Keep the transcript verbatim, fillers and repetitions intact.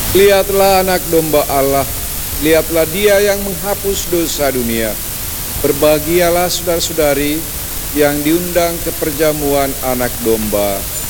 Lihatlah anak domba Allah, lihatlah dia yang menghapus dosa dunia. Berbahagialah saudara-saudari yang diundang ke perjamuan anak domba.